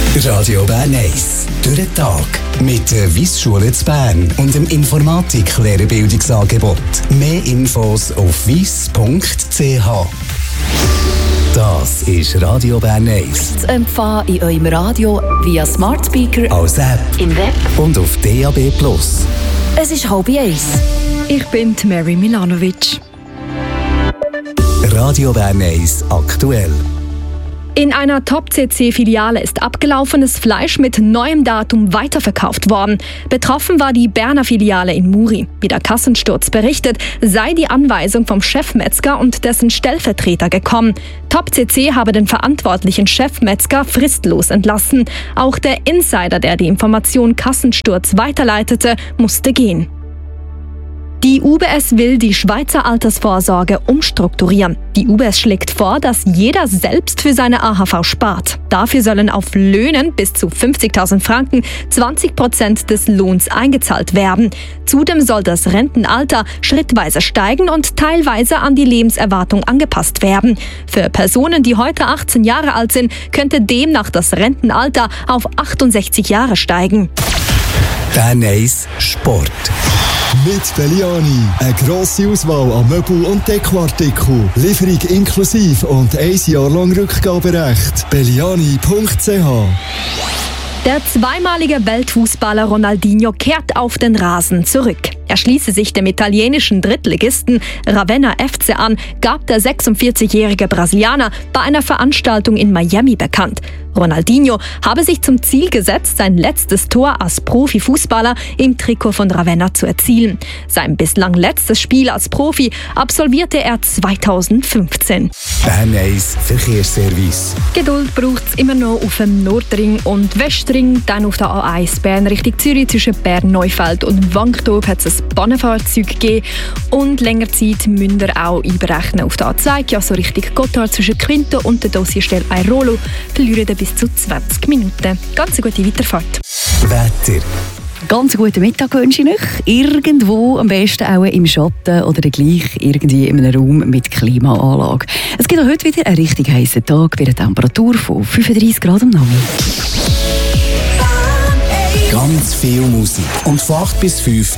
Radio Bern 1. Durch den Tag. Mit der Wyss-Schule zu Bern und dem Informatik-Lehrerbildungsangebot. Mehr Infos auf wyss.ch. Das ist Radio Bern 1. Zu empfangen in eurem Radio via Smart Speaker, als App, im Web und auf DAB+. Es ist 12:30. Ich bin Mary Milanovic. Radio Bern 1 aktuell. In einer Top-CC-Filiale ist abgelaufenes Fleisch mit neuem Datum weiterverkauft worden. Betroffen war die Berner Filiale in Muri. Wie der Kassensturz berichtet, sei die Anweisung vom Chefmetzger und dessen Stellvertreter gekommen. Top-CC habe den verantwortlichen Chefmetzger fristlos entlassen. Auch der Insider, der die Information Kassensturz weiterleitete, musste gehen. Die UBS will die Schweizer Altersvorsorge umstrukturieren. Die UBS schlägt vor, dass jeder selbst für seine AHV spart. Dafür sollen auf Löhnen bis zu 50.000 Franken 20% des Lohns eingezahlt werden. Zudem soll das Rentenalter schrittweise steigen und teilweise an die Lebenserwartung angepasst werden. Für Personen, die heute 18 Jahre alt sind, könnte demnach das Rentenalter auf 68 Jahre steigen. Bern 1 Sport. Mit Belliani. Eine grosse Auswahl an Möbel- und Dekoartikeln. Lieferung inklusive und 1 Jahr lang Rückgaberecht. Belliani.ch. Der zweimalige Weltfußballer Ronaldinho kehrt auf den Rasen zurück. Er schließe sich dem italienischen Drittligisten Ravenna FC an, gab der 46-jährige Brasilianer bei einer Veranstaltung in Miami bekannt. Ronaldinho habe sich zum Ziel gesetzt, sein letztes Tor als Profifußballer im Trikot von Ravenna zu erzielen. Sein bislang letztes Spiel als Profi absolvierte er 2015. Bern 1 Verkehrsservice. Geduld braucht es immer noch auf dem Nordring und Westring, dann auf der A1 Bern Richtung Zürich zwischen Bern-Neufeld und Wankdorf hat es ein Bahnenfahrzeug gegeben und länger Zeit müsst ihr auch einberechnen auf der A2, ja so Richtung Gotthard zwischen Quinto und der Dossierstelle Airolo verlieren bis zu 20 Minuten. Ganz eine gute Weiterfahrt. Wetter. Ganz guten Mittag wünsche ich euch. Irgendwo, am besten auch im Schatten oder gleich irgendwie in einem Raum mit Klimaanlage. Es gibt auch heute wieder einen richtig heißen Tag bei einer Temperatur von 35 Grad am Nachmittag. Ganz viel Musik. Und von 8 bis 5